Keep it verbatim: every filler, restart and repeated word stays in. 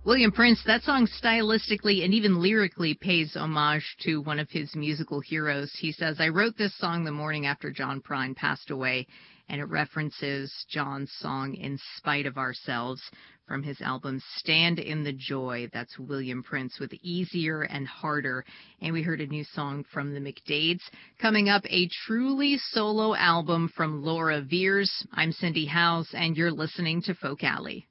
William Prince, that song stylistically and even lyrically pays homage to one of his musical heroes. He says, I wrote this song the morning after John Prine passed away, and it references John's song In Spite of Ourselves from his album Stand in the Joy. That's William Prince with Easier and Harder. And we heard a new song from the McDades. Coming up, a truly solo album from Laura Veers. I'm Cindy Howes, and you're listening to Folk Alley.